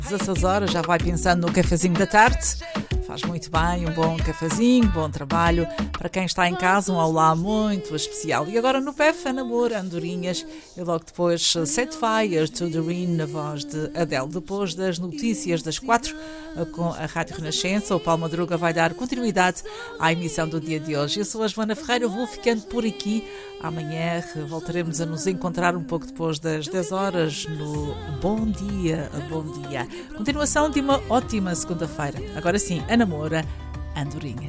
16 horas, já vai pensando no cafezinho da tarde. Faz muito bem, um bom cafezinho, bom trabalho. Para quem está em casa, um olá muito especial. E agora no PEF, Ana Moura, Andorinhas. E logo depois, Set Fire to the Rain, na voz de Adele. Depois das notícias das 4, com a Rádio Renascença, o Paulo Madruga vai dar continuidade à emissão do dia de hoje. Eu sou a Joana Ferreira, vou ficando por aqui. Amanhã voltaremos a nos encontrar um pouco depois das 10 horas no Bom Dia, Bom Dia. Continuação de uma ótima segunda-feira. Agora sim, Ana Moura, Andorinhas.